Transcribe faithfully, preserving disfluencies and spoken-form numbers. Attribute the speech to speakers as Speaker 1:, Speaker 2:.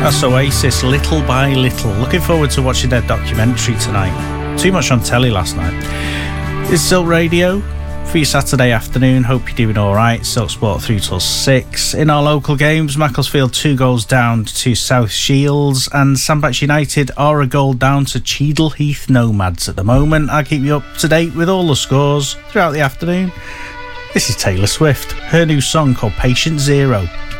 Speaker 1: That's Oasis, Little by Little. Looking forward to watching their documentary tonight. Too much on telly last night. It's Silk Radio for your Saturday afternoon. Hope you're doing alright. Silk Sport three till six. In our local games, Macclesfield two goals down to South Shields, and Sandbach United are a goal down to Cheadle Heath Nomads at the moment. I'll keep you up to date with all the scores throughout the afternoon. This is Taylor Swift, her new song called Patient Zero.